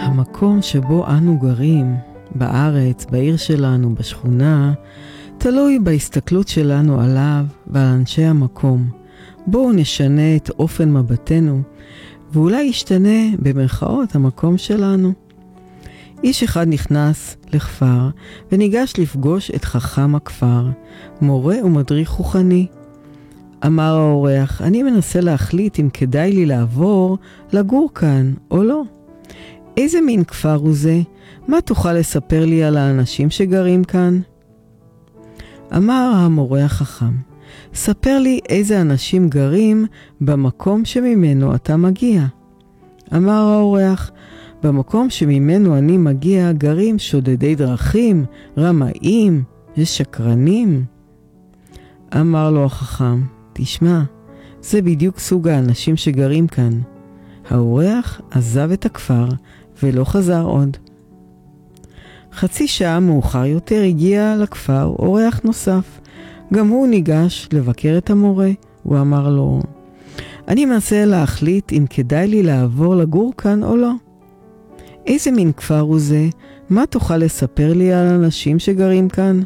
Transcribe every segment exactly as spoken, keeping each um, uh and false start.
המקום שבו אנו גרים, בארץ, בעיר שלנו, בשכונה, תלוי בהסתכלות שלנו עליו ועל אנשי המקום. בואו נשנה את אופן מבטנו, ואולי ישתנה במרכאות המקום שלנו. איש אחד נכנס לכפר וניגש לפגוש את חכם הכפר, מורה ומדריך רוחני. אמר האורח, אני מנסה להחליט אם כדאי לי לעבור לגור כאן או לא. איזה מין כפר הוא זה? מה תוכל לספר לי על האנשים שגרים כאן? אמר המורה החכם, ספר לי איזה אנשים גרים במקום שממנו אתה מגיע. אמר האורח, במקום שממנו אני מגיע גרים שודדי דרכים, רמאים ושקרנים. אמר לו החכם, תשמע, זה בדיוק סוג האנשים שגרים כאן. האורח עזב את הכפר ולא חזר עוד. חצי שעה מאוחר יותר הגיע לכפר אורח נוסף. גם הוא ניגש לבקר את המורה. הוא אמר לו, אני מנסה להחליט אם כדאי לי לעבור לגור כאן או לא. איזה מין כפר הוא זה? מה תוכל לספר לי על אנשים שגרים כאן?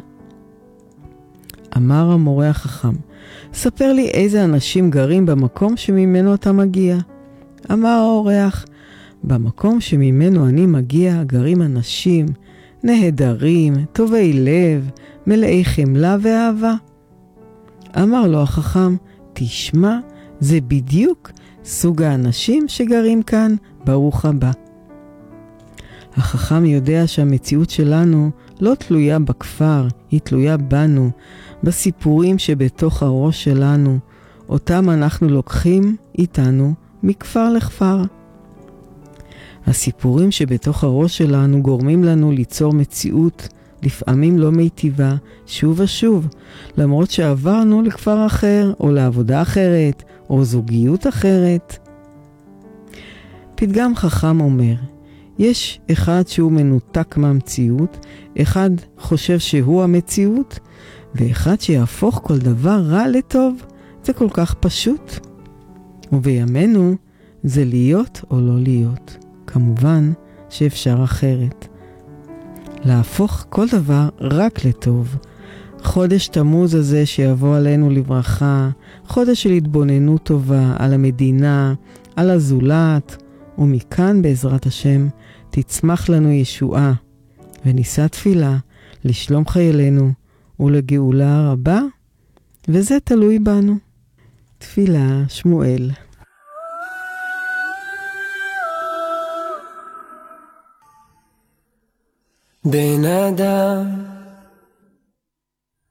אמר המורה החכם, ספר לי איזה אנשים גרים במקום שממנו אתה מגיע. אמר האורח, במקום שממנו אני מגיע גרים אנשים נהדרים, טובי לב, מלאי חמלה ואהבה. אמר לו החכם, תשמע, זה בדיוק סוג האנשים שגרים כאן, ברוך הבא. החכם יודע שהמציאות שלנו לא תלויה בכפר, היא תלויה בנו, בסיפורים שבתוך הראש שלנו, אותם אנחנו לוקחים איתנו מכפר לכפר. הסיפורים שבתוך הראש שלנו גורמים לנו ליצור מציאות, לפעמים לא מיטיבה, שוב ושוב, למרות שעברנו לכפר אחר, או לעבודה אחרת, או זוגיות אחרת. פתגם חכם אומר, יש אחד שהוא מנותק מהמציאות, אחד חושב שהוא המציאות, ואחד שיהפוך כל דבר רע לטוב. זה כל כך פשוט. ובימינו זה להיות או לא להיות. כמובן שאפשר אחרת. להפוך כל דבר רק לטוב. חודש תמוז הזה שיבוא עלינו לברכה, חודש של התבוננות טובה על המדינה, על הזולת, ומכאן בעזרת השם תצמח לנו ישועה, ונישא תפילה לשלום חיילינו ולגאולה הרבה, וזה תלוי בנו. תפילה שמואל. בן אדם